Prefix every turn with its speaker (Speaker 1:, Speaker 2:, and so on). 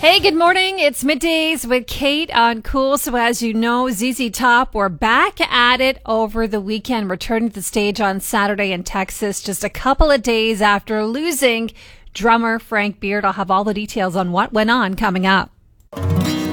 Speaker 1: Hey, good morning. It's Middays with Kate on Cool. So as you know, ZZ Top were back at it over the weekend, returning to the stage on Saturday in Texas, just a couple of days after losing drummer Frank Beard. I'll have all the details on what went on coming up.